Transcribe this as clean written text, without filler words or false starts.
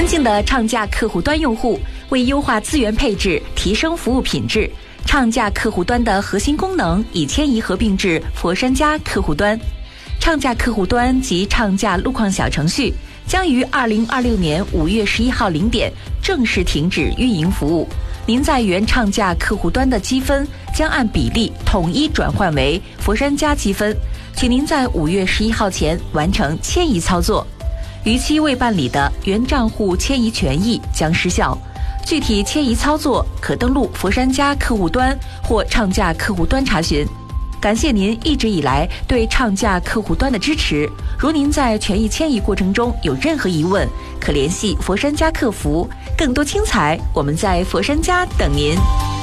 尊敬的畅驾客户端用户，为优化资源配置，提升服务品质，畅驾客户端的核心功能已迁移合并至佛山家客户端。畅驾客户端及畅驾路况小程序将于2026年5月11号0点正式停止运营服务。您在原畅驾客户端的积分将按比例统一转换为佛山家积分，请您在5月11号前完成迁移操作。逾期未办理的原账户迁移权益将失效。具体迁移操作可登录佛山家客户端或畅驾客户端查询。感谢您一直以来对畅驾客户端的支持。如您在权益迁移过程中有任何疑问，可联系佛山家客服。更多精彩，我们在佛山家等您。